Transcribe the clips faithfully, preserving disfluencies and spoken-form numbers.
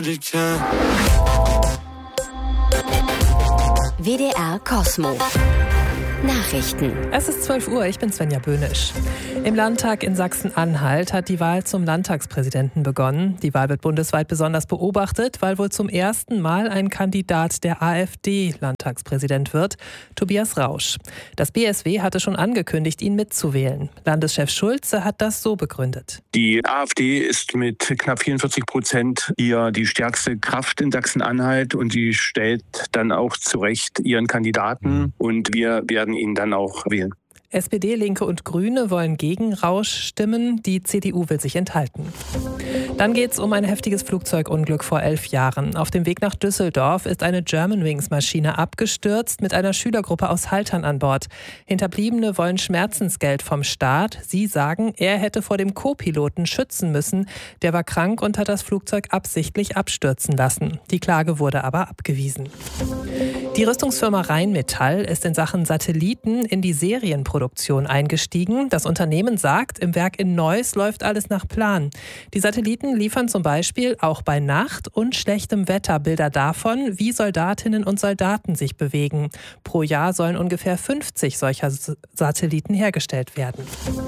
W D R Kosmo. Nachrichten. Es ist zwölf Uhr, ich bin Svenja Böhnisch. Im Landtag in Sachsen-Anhalt hat die Wahl zum Landtagspräsidenten begonnen. Die Wahl wird bundesweit besonders beobachtet, weil wohl zum ersten Mal ein Kandidat der AfD Landtagspräsident wird, Tobias Rausch. Das B S W hatte schon angekündigt, ihn mitzuwählen. Landeschef Schulze hat das so begründet. Die AfD ist mit knapp vierundvierzig Prozent hier die stärkste Kraft in Sachsen-Anhalt und sie stellt dann auch zu Recht ihren Kandidaten und wir werden ihn dann auch wählen. S P D, Linke und Grüne wollen gegen Rausch stimmen, die C D U will sich enthalten. Dann geht es um ein heftiges Flugzeugunglück vor elf Jahren. Auf dem Weg nach Düsseldorf ist eine Germanwings-Maschine abgestürzt mit einer Schülergruppe aus Haltern an Bord. Hinterbliebene wollen Schmerzensgeld vom Staat. Sie sagen, er hätte vor dem Co-Piloten schützen müssen. Der war krank und hat das Flugzeug absichtlich abstürzen lassen. Die Klage wurde aber abgewiesen. Die Rüstungsfirma Rheinmetall ist in Sachen Satelliten in die Serienproduktion eingestiegen. Das Unternehmen sagt, im Werk in Neuss läuft alles nach Plan. Die Satelliten liefern zum Beispiel auch bei Nacht und schlechtem Wetter Bilder davon, wie Soldatinnen und Soldaten sich bewegen. Pro Jahr sollen ungefähr fünfzig solcher S- Satelliten hergestellt werden.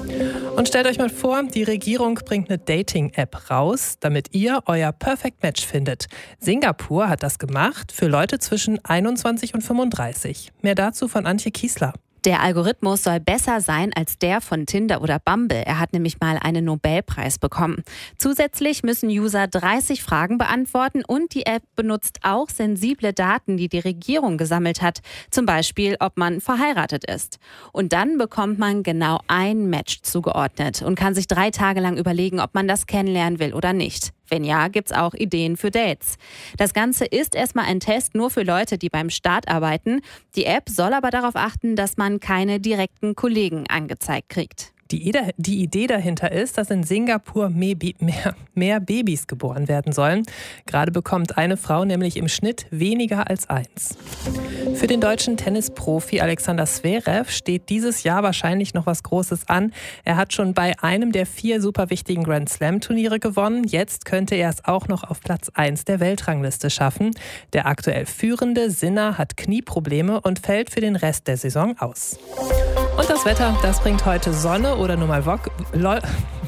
Und stellt euch mal vor, die Regierung bringt eine Dating-App raus, damit ihr euer Perfect Match findet. Singapur hat das gemacht für Leute zwischen einundzwanzig und fünfunddreißig. Mehr dazu von Antje Kiesler. Der Algorithmus soll besser sein als der von Tinder oder Bumble. Er hat nämlich mal einen Nobelpreis bekommen. Zusätzlich müssen User dreißig Fragen beantworten und die App benutzt auch sensible Daten, die die Regierung gesammelt hat. Zum Beispiel, ob man verheiratet ist. Und dann bekommt man genau ein Match zugeordnet und kann sich drei Tage lang überlegen, ob man das kennenlernen will oder nicht. Wenn ja, gibt's auch Ideen für Dates. Das Ganze ist erstmal ein Test nur für Leute, die beim Staat arbeiten. Die App soll aber darauf achten, dass man keine direkten Kollegen angezeigt kriegt. Die Idee, die Idee dahinter ist, dass in Singapur mehr, mehr, mehr Babys geboren werden sollen. Gerade bekommt eine Frau nämlich im Schnitt weniger als eins. Für den deutschen Tennisprofi Alexander Zverev steht dieses Jahr wahrscheinlich noch was Großes an. Er hat schon bei einem der vier super wichtigen Grand Slam-Turniere gewonnen. Jetzt könnte er es auch noch auf Platz eins der Weltrangliste schaffen. Der aktuell führende Sinner hat Knieprobleme und fällt für den Rest der Saison aus. Und das Wetter, das bringt heute Sonne oder nur mal wok- lo-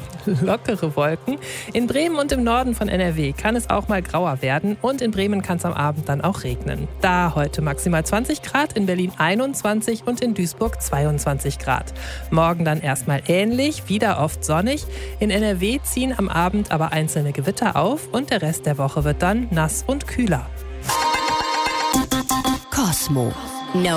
lockere Wolken. In Bremen und im Norden von N R W kann es auch mal grauer werden und in Bremen kann es am Abend dann auch regnen. Da heute maximal zwanzig Grad, in Berlin einundzwanzig und in Duisburg zweiundzwanzig Grad. Morgen dann erstmal ähnlich, wieder oft sonnig. In N R W ziehen am Abend aber einzelne Gewitter auf und der Rest der Woche wird dann nass und kühler. Kosmo.